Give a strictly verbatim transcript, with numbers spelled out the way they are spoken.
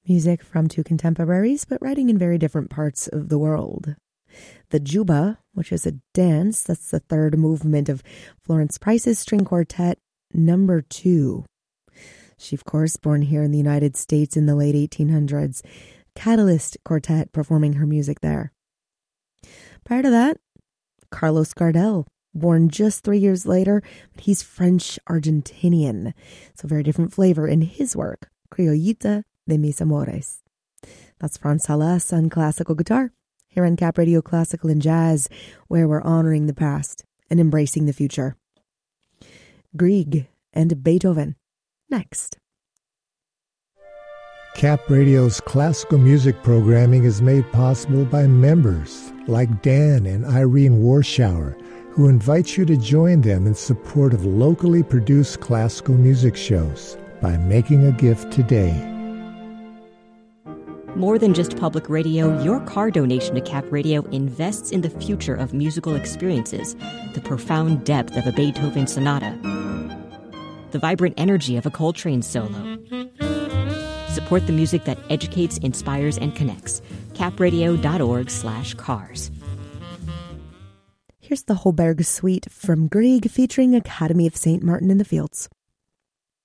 Music from two contemporaries, but writing in very different parts of the world. The Juba, which is a dance, that's the third movement of Florence Price's string quartet, number two. She, of course, born here in the United States in the late eighteen hundreds. Catalyst Quartet performing her music there. Prior to that, Carlos Gardel, born just three years later, but he's French-Argentinian. So very different flavor in his work, Criollita de mis amores. That's Franz Salas on classical guitar, here on Cap Radio Classical and Jazz, where we're honoring the past and embracing the future. Grieg and Beethoven, next. Cap Radio's classical music programming is made possible by members like Dan and Irene Warschauer, who invite you to join them in support of locally produced classical music shows by making a gift today. More than just public radio, your car donation to Cap Radio invests in the future of musical experiences, the profound depth of a Beethoven sonata, the vibrant energy of a Coltrane solo. Support the music that educates, inspires, and connects. capradio.org slash cars. Here's the Holberg Suite from Grieg featuring Academy of Saint Martin in the Fields.